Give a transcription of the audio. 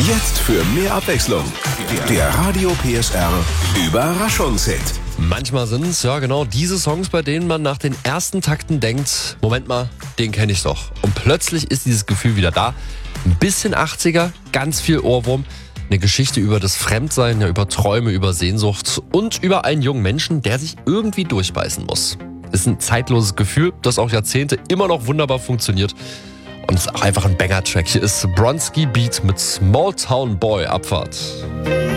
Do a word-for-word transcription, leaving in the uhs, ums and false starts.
Jetzt für mehr Abwechslung. Der Radio P S R Überraschungshit. Manchmal sind es ja genau diese Songs, bei denen man nach den ersten Takten denkt, Moment mal, den kenne ich doch. Und plötzlich ist dieses Gefühl wieder da. Ein bisschen achtziger, ganz viel Ohrwurm. Eine Geschichte über das Fremdsein, ja, über Träume, über Sehnsucht und über einen jungen Menschen, der sich irgendwie durchbeißen muss. Ist ein zeitloses Gefühl, das auch Jahrzehnte immer noch wunderbar funktioniert. Und es ist auch einfach ein Banger-Track. Hier ist Bronski Beat mit Small Town Boy. Abfahrt.